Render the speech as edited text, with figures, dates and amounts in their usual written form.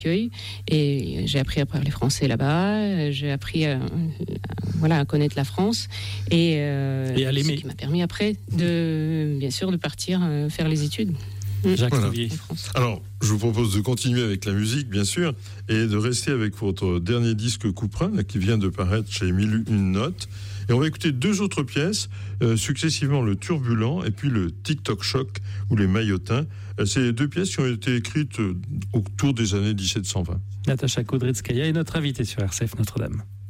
et j'ai appris à parler français là-bas, j'ai appris à connaître la France et à l'aimer. Ce qui m'a permis après bien sûr de partir faire les études. Jacques Revier. Alors, je vous propose de continuer avec la musique, bien sûr, et de rester avec votre dernier disque Couperin, là, qui vient de paraître chez 1001 Notes. Et on va écouter 2 autres pièces, successivement le Turbulent et puis le TikTok Choc ou les Maillotins. C'est 2 pièces qui ont été écrites autour des années 1720. Natacha Kudrytskaya est notre invitée sur RCF Notre-Dame.